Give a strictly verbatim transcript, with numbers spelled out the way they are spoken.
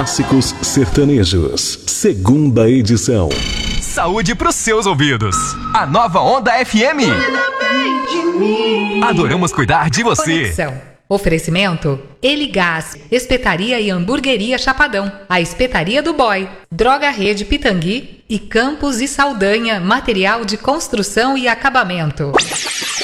Clássicos Sertanejos, segunda edição. Saúde pros seus ouvidos. A nova Onda F M. Adoramos cuidar de você. Conexão. Oferecimento: Eligás, Espetaria e Hamburgueria Chapadão, a Espetaria do Boy, Droga Rede Pitangui e Campos e Saldanha, material de construção e acabamento.